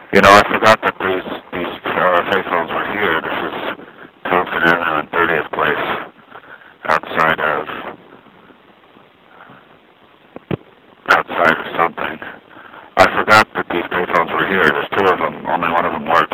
You know, I forgot that these payphones were here. This is Thompson Avenue and 30th Place, outside of something. I forgot that these payphones were here. There's two of them. Only one of them works.